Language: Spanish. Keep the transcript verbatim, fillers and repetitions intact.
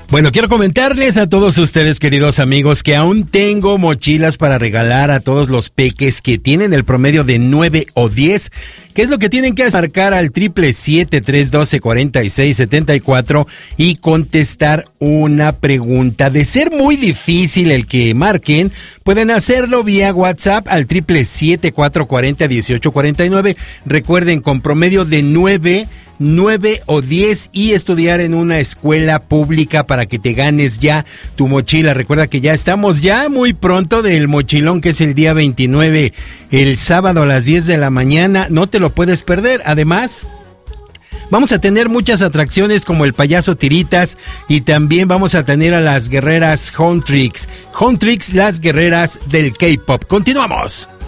Bueno, quiero comentarles a todos ustedes, queridos amigos, que aún tengo mochilas para regalar a todos los peques que tienen el promedio de nueve o diez. ¿Qué es lo que tienen que hacer? Marcar al triple siete, tres uno dos, cuatro seis siete cuatro y contestar una pregunta. De ser muy difícil el que marquen, pueden hacerlo vía WhatsApp al triple siete, cuatro cuatro cero, uno ocho cuatro nueve. Recuerden, con promedio de nueve, nueve o diez y estudiar en una escuela pública para que te ganes ya tu mochila. Recuerda que ya estamos ya muy pronto del mochilón, que es el día veintinueve, el sábado a las diez de la mañana. No te lo puedes perder. Además, vamos a tener muchas atracciones como el payaso Tiritas y también vamos a tener a las guerreras Huntrix. Huntrix, las guerreras del K-pop. Continuamos.